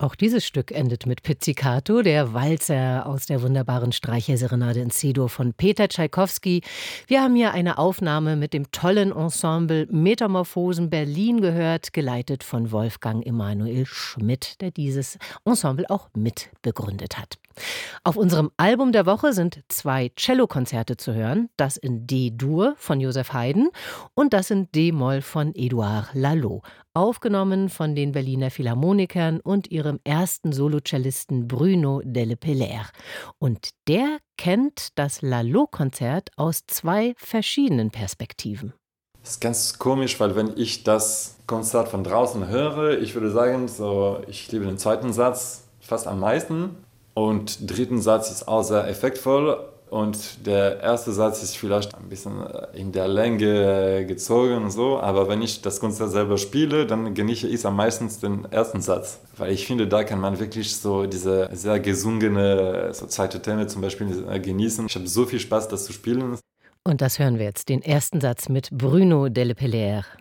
Auch dieses Stück endet mit Pizzicato, der Walzer aus der wunderbaren Streicherserenade in C-Dur von Peter Tschaikowski. Wir haben hier eine Aufnahme mit dem tollen Ensemble Metamorphosen Berlin gehört, geleitet von Wolfgang Emanuel Schmidt, der dieses Ensemble auch mitbegründet hat. Auf unserem Album der Woche sind 2 Cellokonzerte zu hören, das in D-Dur von Joseph Haydn und das in D-Moll von Édouard Laloux, aufgenommen von den Berliner Philharmonikern und ihrem ersten Solocellisten Bruno Delle Pellère. Und der kennt das Laloux-Konzert aus 2 verschiedenen Perspektiven. Das ist ganz komisch, weil wenn ich das Konzert von draußen höre, ich würde sagen, ich liebe den zweiten Satz fast am meisten. Und der dritte Satz ist auch sehr effektvoll und der erste Satz ist vielleicht ein bisschen in der Länge gezogen und so, aber wenn ich das Konzert selber spiele, dann genieße ich am meisten den ersten Satz, weil ich finde, da kann man wirklich so diese sehr gesungene zweite Themen zum Beispiel genießen. Ich habe so viel Spaß, das zu spielen. Und das hören wir jetzt, den ersten Satz mit Bruno Delle Pellère.